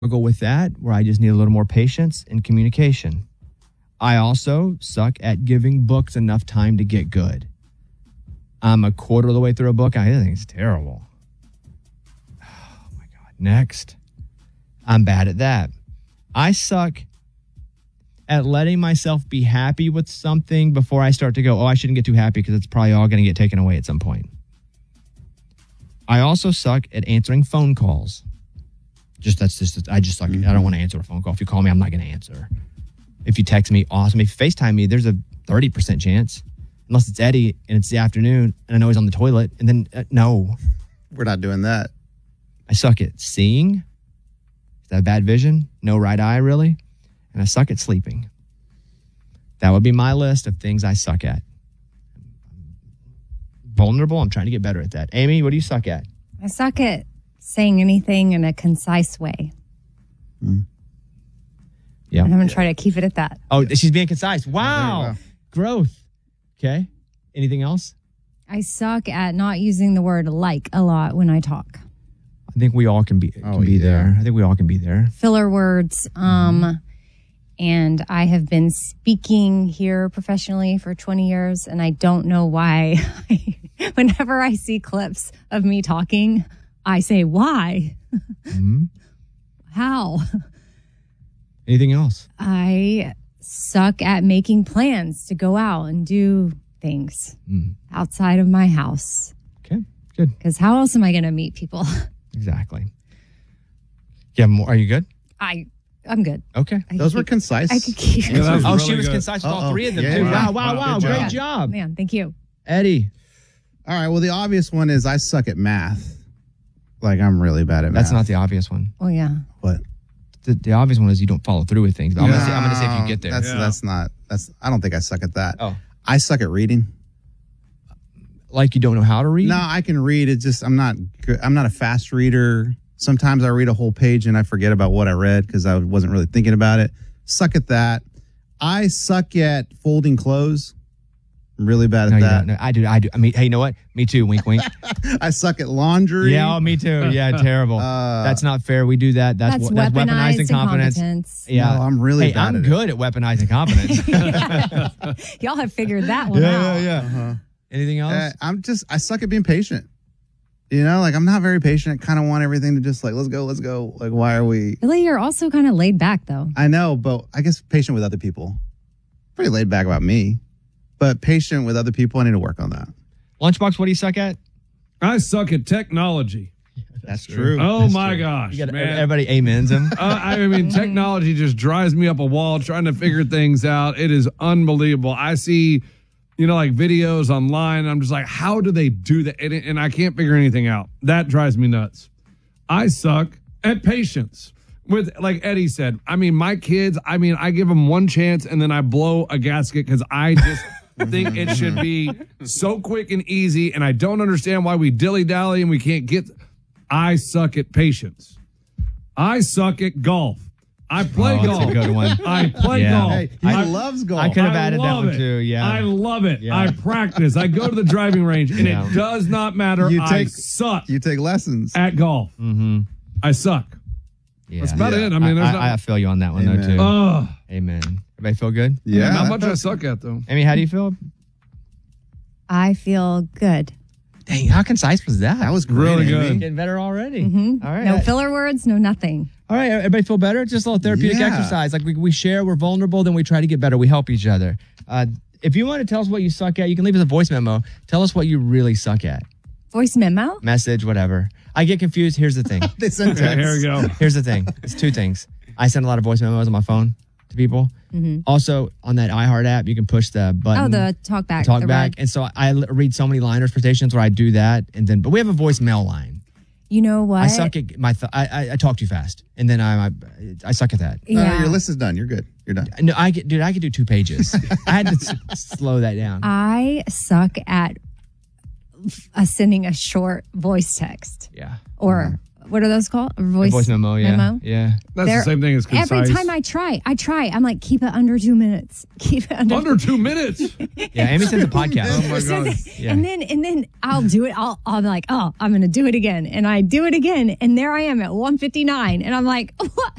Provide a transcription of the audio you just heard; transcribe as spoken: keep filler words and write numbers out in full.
struggle with that, where I just need a little more patience and communication. I also suck at giving books enough time to get good. I'm a quarter of the way through a book. I think it's terrible. Oh, my God. Next. I'm bad at that. I suck at letting myself be happy with something before I start to go, oh, I shouldn't get too happy because it's probably all going to get taken away at some point. I also suck at answering phone calls. Just that's just, I just suck. Mm-hmm. I don't want to answer a phone call. If you call me, I'm not going to answer. If you text me, awesome. If you FaceTime me, there's a thirty percent chance. Unless it's Eddie and it's the afternoon and I know he's on the toilet. And then, uh, no. We're not doing that. I suck at seeing. Is that bad vision? No right eye, really? And I suck at sleeping. That would be my list of things I suck at. Vulnerable. I'm trying to get better at that. Amy, what do you suck at? I suck at saying anything in a concise way. Mm. Yeah. And I'm going to try to keep it at that. Oh, she's being concise. Wow. Growth. Okay. Anything else? I suck at not using the word like a lot when I talk. I think we all can be can oh, be yeah. there. I think we all can be there. Filler words. Um, mm-hmm. And I have been speaking here professionally for twenty years, and I don't know why. Whenever I see clips of me talking, I say, why? Mm-hmm. How? Anything else? I suck at making plans to go out and do things mm. outside of my house. Okay, good. Because how else am I going to meet people? Exactly. Yeah, more. Are you good? I, I'm good. Okay. I Those keep, were concise. I could keep. Yeah, oh, really she was good. concise with Uh-oh. all three of them, yeah, too. wow. Wow, wow, wow. wow. Great job. job. Man, thank you. Eddie. All right, well, the obvious one is I suck at math. Like, I'm really bad at math. That's not the obvious one. Oh, yeah. What? The, the obvious one is you don't follow through with things. But I'm no, gonna say, I'm gonna say if you get there. That's Yeah. that's not that's. I don't think I suck at that. Oh, I suck at reading. like you don't know how to read? No, I can read. It's just I'm not good. I'm not a fast reader. Sometimes I read a whole page and I forget about what I read because I wasn't really thinking about it. Suck at that. I suck at folding clothes. I'm really bad at no, you that. don't. No, I do. I do. I mean, hey, you know what? Me too. Wink, wink. I suck at laundry. Yeah, oh, me too. Yeah, terrible. Uh, that's not fair. We do that. That's That's, that's weaponized weaponizing confidence. incompetence. Yeah, No, I'm really Hey, bad I'm at good at weaponizing confidence. Y'all have figured that one yeah, out. yeah, yeah. Uh-huh. Anything else? Uh, I'm just, I suck at being patient. You know, like I'm not very patient. I kind of want everything to just like, let's go, let's go. Like, why are we? Really, you're also kind of laid back, though. I know, but I guess patient with other people. Pretty laid back about me, but patient with other people. I need to work on that. Lunchbox, what do you suck at? I suck at technology. That's true. Oh, That's my true. gosh, You gotta, man. everybody amens him. Uh, I mean, technology just drives me up a wall trying to figure things out. It is unbelievable. I see, you know, like videos online. And I'm just like, how do they do that? And, and I can't figure anything out. That drives me nuts. I suck at patience. With, like Eddie said, I mean, my kids, I mean, I give them one chance and then I blow a gasket because I just think it should be so quick and easy. And I don't understand why we dilly-dally and we can't get. I suck at patience. I suck at golf. I play Oh, golf. that's a good one. I play Yeah. golf. Hey, he I, loves golf. I could have I added that love one it. too. Yeah. I love it. Yeah. I practice. I go to the driving range, and Yeah. it does not matter. You I take- suck You take lessons. at golf. Mm-hmm. I suck. Yeah. That's about Yeah. it. I mean, there's I, not, I, I feel you on that one Amen. though too. Ugh. Amen. Everybody feel good? Yeah. Not much I suck at, though. Amy, how do you feel? I feel good. Dang, how concise was that? That was great, Really Amy. good. Getting better already. Mm-hmm. All right. No filler words, no nothing. All right, everybody feel better? Just a little therapeutic Yeah. exercise. Like we, we share, we're vulnerable, then we try to get better. We help each other. Uh, if you want to tell us what you suck at, you can leave us a voice memo. Tell us what you really suck at. Voice memo? Message, whatever. I get confused. Here's the thing. They sent Yeah, text. here we go. Here's the thing. It's two things. I send a lot of voice memos on my phone to people. Mm-hmm. Also, on that iHeart app, you can push the button. Oh, the talk back. talk the back. red. And so I l- read so many liners for stations where I do that. And then, but we have a voicemail line. You know what? I suck at my, th- I, I, I talk too fast. And then I, I, I suck at that. No, Yeah. your list is done. You're good. You're done. No, I get, dude, I could do two pages. I had to s- slow that down. I suck at uh, sending a short voice text yeah. or what are those called? A voice, A voice memo, yeah. memo? Yeah. That's They're- the same thing as concise. Every time I try, I try. I'm like, keep it under two minutes. Keep it under. Under two minutes. Yeah. Amy sends a podcast. Oh, my God. Yeah. And then and then I'll do it. I'll I'll be like, oh, I'm gonna do it again, and I do it again, and there I am at one fifty-nine, and I'm like, what?